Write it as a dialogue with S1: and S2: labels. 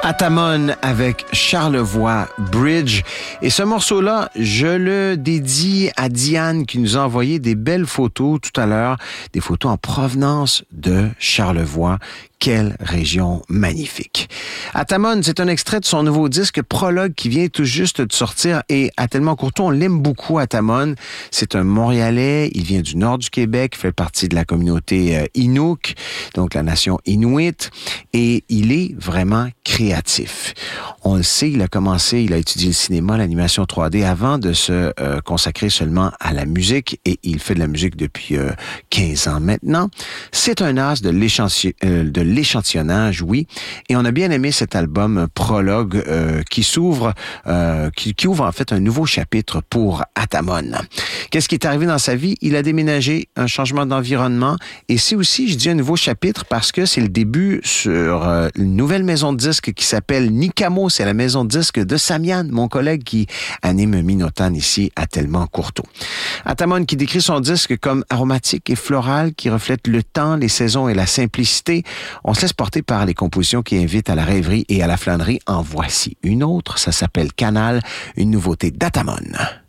S1: Atamon avec Charlevoix Bridge. Et ce morceau-là, je le dédie à Diane qui nous a envoyé des belles photos tout à l'heure, des photos en provenance de Charlevoix. Quelle région magnifique. Atamon, c'est un extrait de son nouveau disque Prologue qui vient tout juste de sortir et à Tellement Courtois, on l'aime beaucoup, Atamon. C'est un Montréalais, il vient du nord du Québec, fait partie de la communauté Inuk, donc la nation Inuit, et il est vraiment créatif. On le sait, il a étudié le cinéma, l'animation 3D avant de se consacrer seulement à la musique et il fait de la musique depuis 15 ans maintenant. C'est un as de l'échantillonnage, oui. Et on a bien aimé cet album Prologue qui ouvre en fait un nouveau chapitre pour Atamon. Qu'est-ce qui est arrivé dans sa vie? Il a déménagé, un changement d'environnement et c'est aussi, je dis un nouveau chapitre parce que c'est le début sur une nouvelle maison de disques qui s'appelle Nicamo. C'est la maison de disques de Samian, mon collègue qui anime Minotan ici à Tellement Courtois. Atamon qui décrit son disque comme aromatique et floral, qui reflète le temps, les saisons et la simplicité. On se laisse porter par les compositions qui invitent à la rêverie et à la flânerie. En voici une autre, ça s'appelle Canal, une nouveauté d'Atamon.